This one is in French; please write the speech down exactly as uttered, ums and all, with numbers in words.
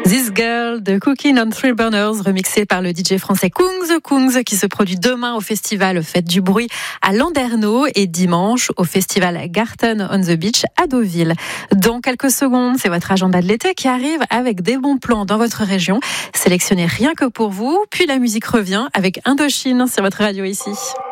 This Girl de Cooking on Three Burners, remixé par le D J français Kungs Kungs, qui se produit demain au festival Fête du Bruit à Landerneau et dimanche au festival Garten on the Beach à Deauville. Dans quelques secondes, c'est votre agenda de l'été qui arrive avec des bons plans dans votre région, sélectionnés rien que pour vous. Puis la musique revient avec Indochine sur votre radio ici.